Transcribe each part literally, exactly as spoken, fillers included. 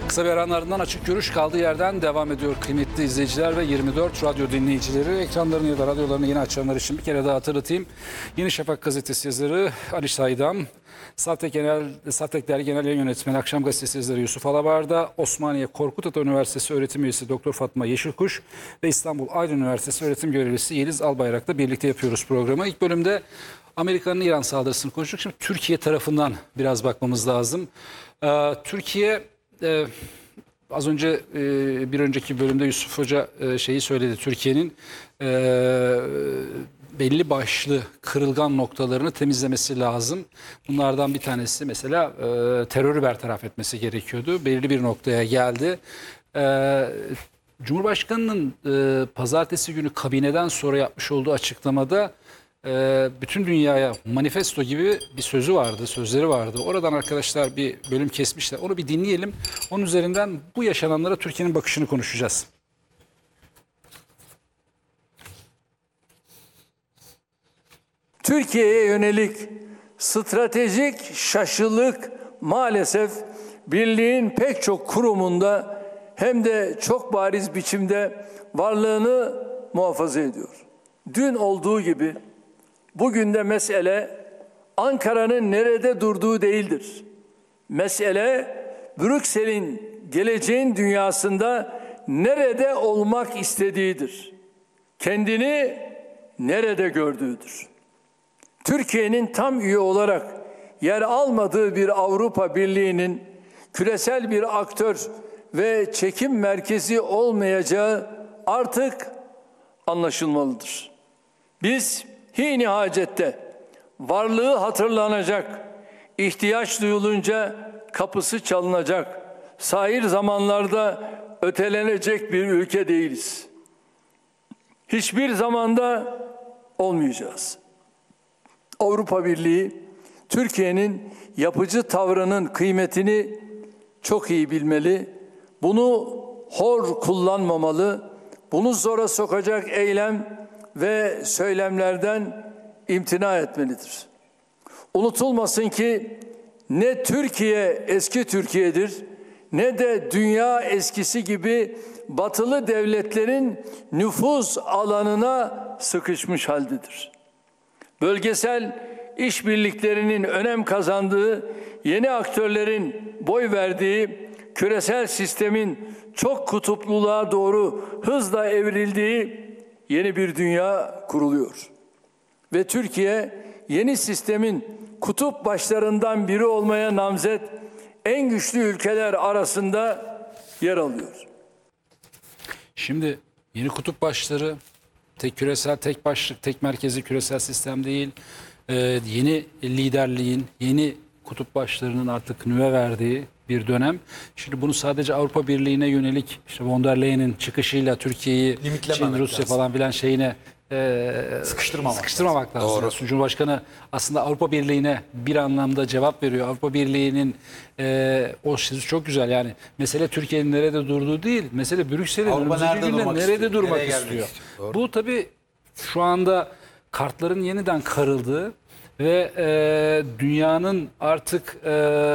Kısa bir aranın ardından Açık Görüş kaldığı yerden devam ediyor kıymetli izleyiciler ve yirmi dört radyo dinleyicileri. Ekranlarını ya da radyolarını yeni açanlar için bir kere daha hatırlatayım. Yeni Şafak gazetesi yazarı Ali Saydam, Saltek, Genel, Saltek Dergi Genel Yayın Yönetmeni Akşam gazetesi yazarı Yusuf Alabarda, Osmaniye Korkut Ata Üniversitesi öğretim üyesi Doktor Fatma Yeşilkuş ve İstanbul Aydın Üniversitesi öğretim görevlisi Yeliz Albayrak'la birlikte yapıyoruz programı. İlk bölümde Amerika'nın İran saldırısını konuştuk. Şimdi Türkiye tarafından biraz bakmamız lazım. Ee, Türkiye... E, Az önce e, bir önceki bölümde Yusuf Hoca e, şeyi söyledi. Türkiye'nin e, belli başlı kırılgan noktalarını temizlemesi lazım. Bunlardan bir tanesi mesela e, terörü bertaraf etmesi gerekiyordu. Belirli bir noktaya geldi. E, Cumhurbaşkanı'nın e, pazartesi günü kabineden sonra yapmış olduğu açıklamada Ee, bütün dünyaya manifesto gibi bir sözü vardı, sözleri vardı. Oradan arkadaşlar bir bölüm kesmişler. Onu bir dinleyelim. Onun üzerinden bu yaşananlara Türkiye'nin bakışını konuşacağız. Türkiye'ye yönelik stratejik şaşılık maalesef birliğin pek çok kurumunda hem de çok bariz biçimde varlığını muhafaza ediyor. Dün olduğu gibi bugün de mesele Ankara'nın nerede durduğu değildir. Mesele Brüksel'in geleceğin dünyasında nerede olmak istediğidir. Kendini nerede gördüğüdür. Türkiye'nin tam üye olarak yer almadığı bir Avrupa Birliği'nin küresel bir aktör ve çekim merkezi olmayacağı artık anlaşılmalıdır. Biz hîn-i hacette varlığı hatırlanacak, ihtiyaç duyulunca kapısı çalınacak, sahil zamanlarda ötelenecek bir ülke değiliz. Hiçbir zamanda olmayacağız. Avrupa Birliği, Türkiye'nin yapıcı tavrının kıymetini çok iyi bilmeli, bunu hor kullanmamalı, bunu zora sokacak eylem ve söylemlerden imtina etmelidir. Unutulmasın ki ne Türkiye eski Türkiye'dir ne de dünya eskisi gibi batılı devletlerin nüfuz alanına sıkışmış haldedir. Bölgesel işbirliklerinin önem kazandığı, yeni aktörlerin boy verdiği, küresel sistemin çok kutupluluğa doğru hızla evrildiği yeni bir dünya kuruluyor. Ve Türkiye yeni sistemin kutup başlarından biri olmaya namzet en güçlü ülkeler arasında yer alıyor. Şimdi yeni kutup başları tek küresel, tek başlık, tek merkezi küresel sistem değil. Ee, yeni liderliğin, yeni kutup başlarının artık nüve verdiği bir dönem. Şimdi bunu sadece Avrupa Birliği'ne yönelik işte von der Leyen'in çıkışıyla Türkiye'yi, Çin, Rusya lazım. falan filan şeyine e, sıkıştırmamak, sıkıştırmamak lazım. lazım. Doğru. Cumhurbaşkanı aslında Avrupa Birliği'ne bir anlamda cevap veriyor. Avrupa Birliği'nin e, o sözü çok güzel. Yani mesele Türkiye'nin nerede durduğu değil. Mesele Brüksel'in önümüzdeki günde nerede istiyor, durmak istiyor. istiyor. Bu tabii şu anda kartların yeniden karıldığı ve e, dünyanın artık e,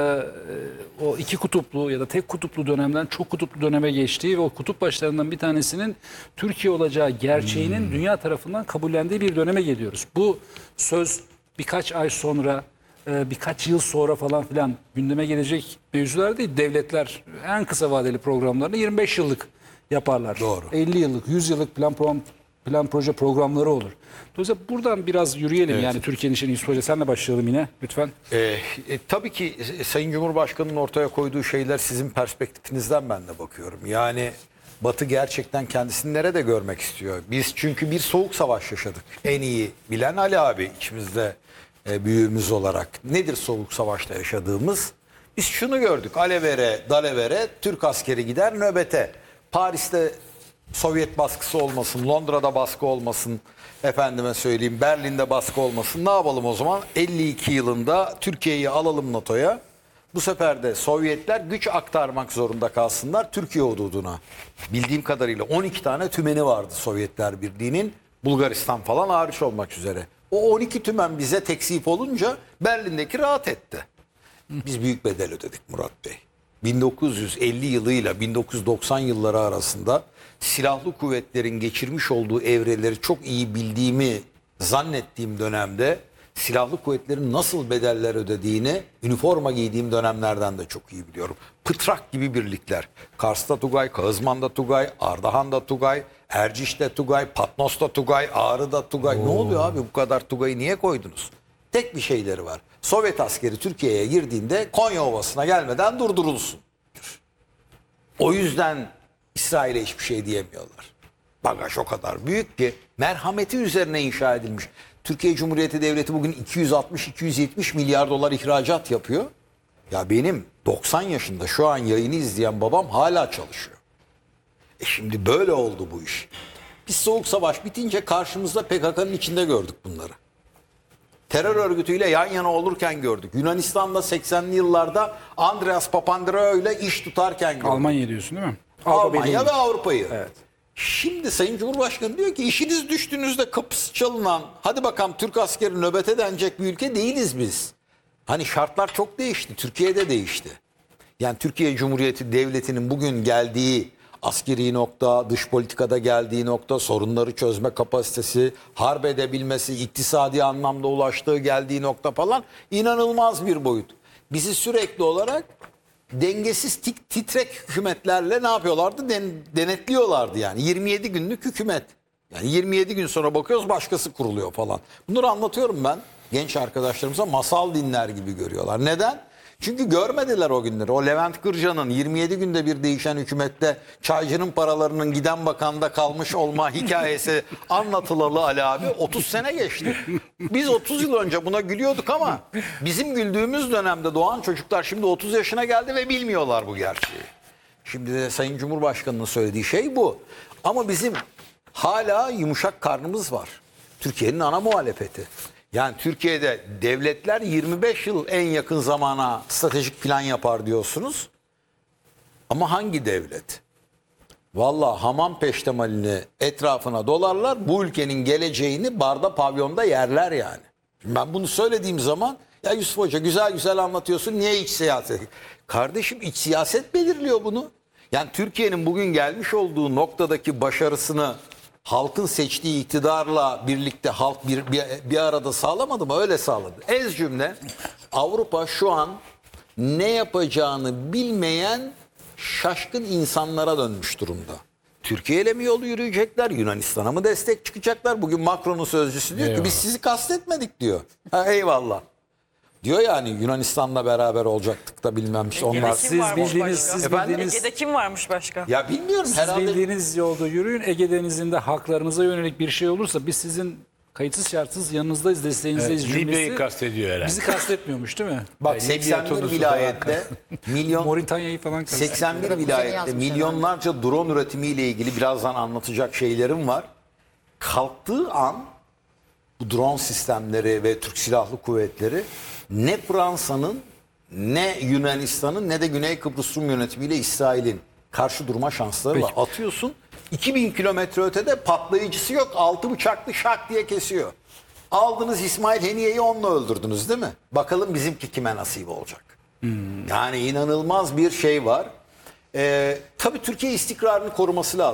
o iki kutuplu ya da tek kutuplu dönemden çok kutuplu döneme geçtiği ve o kutup başlarından bir tanesinin Türkiye olacağı gerçeğinin hmm. dünya tarafından kabullendiği bir döneme geliyoruz. Bu söz birkaç ay sonra, e, birkaç yıl sonra falan filan gündeme gelecek mevzular değil. Devletler en kısa vadeli programlarını yirmi beş yıllık yaparlar. Doğru. elli yıllık, yüz yıllık plan program plan proje programları olur. Dolayısıyla buradan biraz yürüyelim. Evet. Yani Türkiye'nin işini Yusuf Hoca senle başlayalım yine lütfen. Ee, e, tabii ki Sayın Cumhurbaşkanı'nın ortaya koyduğu şeyler sizin perspektifinizden ben de bakıyorum. Yani Batı gerçekten kendisini nerede görmek istiyor? Biz çünkü bir soğuk savaş yaşadık. En iyi bilen Ali abi içimizde e, büyüğümüz olarak. Nedir soğuk savaşta yaşadığımız? Biz şunu gördük. Alevere, dalevere Türk askeri gider nöbete. Paris'te Sovyet baskısı olmasın, Londra'da baskı olmasın, efendime söyleyeyim Berlin'de baskı olmasın. Ne yapalım o zaman? elli iki yılında Türkiye'yi alalım NATO'ya. Bu sefer de Sovyetler güç aktarmak zorunda kalsınlar Türkiye hududuna. Bildiğim kadarıyla on iki tane tümeni vardı Sovyetler Birliği'nin, Bulgaristan falan hariç olmak üzere. O on iki tümen bize teksif olunca Berlin'deki rahat etti. Biz büyük bedel ödedik Murat Bey. bin dokuz yüz elli yılıyla bin dokuz yüz doksan yılları arasında silahlı kuvvetlerin geçirmiş olduğu evreleri çok iyi bildiğimi zannettiğim dönemde silahlı kuvvetlerin nasıl bedeller ödediğini üniforma giydiğim dönemlerden de çok iyi biliyorum. Pıtrak gibi birlikler. Kars'ta Tugay, Kağızman'da Tugay, Ardahan'da Tugay, Erciş'te Tugay, Patnos'ta Tugay, Ağrı'da Tugay. Oo. Ne oluyor abi bu kadar Tugay'ı niye koydunuz? Tek bir şeyleri var. Sovyet askeri Türkiye'ye girdiğinde Konya Ovası'na gelmeden durdurulsun. O yüzden İsrail'e hiçbir şey diyemiyorlar. Bagaj o kadar büyük ki merhameti üzerine inşa edilmiş. Türkiye Cumhuriyeti Devleti bugün iki yüz altmış iki yüz yetmiş milyar dolar ihracat yapıyor. Ya benim doksan yaşında şu an yayını izleyen babam hala çalışıyor. E şimdi böyle oldu bu iş. Biz Soğuk Savaş bitince karşımızda P K K'nın içinde gördük bunları. Terör örgütüyle yan yana olurken gördük. Yunanistan'da seksenli yıllarda Andreas Papandreou ile iş tutarken gördük. Almanya diyorsun değil mi? Almanya ve Avrupa'yı. Evet. Şimdi Sayın Cumhurbaşkanı diyor ki işiniz düştüğünüzde kapısı çalınan, hadi bakalım Türk askeri nöbete denecek bir ülke değiliz biz. Hani şartlar çok değişti. Türkiye'de değişti. Yani Türkiye Cumhuriyeti Devleti'nin bugün geldiği askeri nokta, dış politikada geldiği nokta, sorunları çözme kapasitesi, harp edebilmesi, iktisadi anlamda ulaştığı geldiği nokta falan inanılmaz bir boyut. Bizi sürekli olarak dengesiz tik, titrek hükümetlerle ne yapıyorlardı? Den, denetliyorlardı yani. yirmi yedi günlük hükümet. Yani yirmi yedi gün sonra bakıyoruz başkası kuruluyor falan. Bunları anlatıyorum ben genç arkadaşlarımıza, masal dinler gibi görüyorlar. Neden? Çünkü görmediler o günleri. O Levent Kırca'nın yirmi yedi günde bir değişen hükümette çaycının paralarının giden bakanda kalmış olma hikayesi anlatılalı Ali abi otuz sene geçti. Biz otuz yıl önce buna gülüyorduk ama bizim güldüğümüz dönemde doğan çocuklar şimdi otuz yaşına geldi ve bilmiyorlar bu gerçeği. Şimdi de Sayın Cumhurbaşkanı'nın söylediği şey bu. Ama bizim hala yumuşak karnımız var. Türkiye'nin ana muhalefeti. Yani Türkiye'de devletler yirmi beş yıl en yakın zamana stratejik plan yapar diyorsunuz. Ama hangi devlet? Vallahi hamam peştemalini etrafına dolarlar. Bu ülkenin geleceğini barda pavyonda yerler yani. Şimdi ben bunu söylediğim zaman ya Yusuf Hoca güzel güzel anlatıyorsun. Niye iç siyaset? Kardeşim iç siyaset belirliyor bunu. Yani Türkiye'nin bugün gelmiş olduğu noktadaki başarısını halkın seçtiği iktidarla birlikte halk bir, bir, bir arada sağlamadı mı? Öyle sağladı. Ez cümle Avrupa şu an ne yapacağını bilmeyen şaşkın insanlara dönmüş durumda. Türkiye ile mi yolu yürüyecekler? Yunanistan'a mı destek çıkacaklar? Bugün Macron'un sözcüsü diyor Eyvallah. ki biz sizi kastetmedik diyor. Ha, eyvallah. Diyor yani Yunanistan'la beraber olacaktık da bilmem işte onlar. Kim Siz varmış bildiğiniz, başka? siz Efendim? bildiğiniz, Ege'de kim varmış başka? Ya bilmiyorum siz herhalde. bildiğiniz yolda yürüyün. Ege Denizi'nde haklarınıza yönelik bir şey olursa biz sizin kayıtsız şartsız yanınızdayız, desteğinizdeyiz cümlesi. Libya'yı kastediyor herhalde. Bizi kastetmiyormuş değil mi? Bak Libya, seksen bir Tunus'u vilayette milyon Moritanya'yı falan kastediyor. seksen bir vilayette milyonlarca drone üretimiyle ilgili birazdan anlatacak şeylerim var. Kalktığı an bu drone sistemleri ve Türk Silahlı Kuvvetleri ne Fransa'nın ne Yunanistan'ın ne de Güney Kıbrıs Rum yönetimiyle İsrail'in karşı durma şansları var. Peki. Atıyorsun iki bin kilometre ötede patlayıcısı yok. Altı bıçaklı şak diye kesiyor. Aldınız İsmail Heniye'yi onunla öldürdünüz değil mi? Bakalım bizimki kime nasip olacak. Yani inanılmaz bir şey var. Ee, tabii Türkiye istikrarını koruması lazım.